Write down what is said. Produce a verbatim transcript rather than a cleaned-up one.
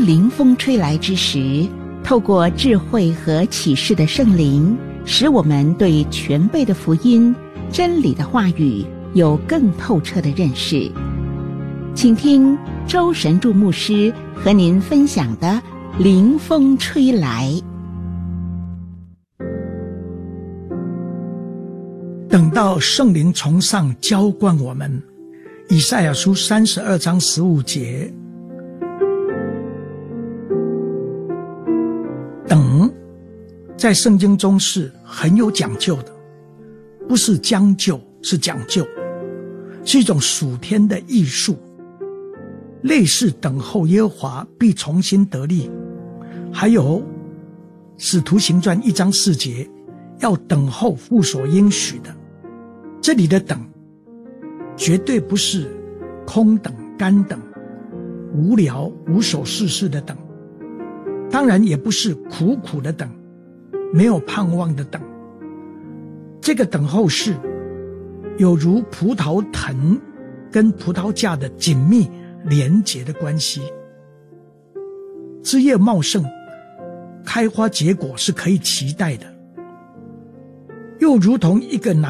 当临风吹来之时，透过智慧和启示的圣灵，使我们对全备的福音、真理的话语有更透彻的认识。请听周神助牧师和您分享的《临风吹来》。 等到圣灵从上浇灌我们，以赛亚书三十二章十五节，等在圣经中是很有讲究的，不是将就，是讲究，是一种属天的艺术，类似等候耶和华必重新得力。还有使徒行传一章四节，要等候父所应许的。这里的等绝对不是空等、干等、无聊、无所事事的等，当然也不是苦苦的等，没有盼望的等。这个等候是有如葡萄藤跟葡萄架的紧密连结的关系，枝叶茂盛，开花结果是可以期待的，又如同一个拿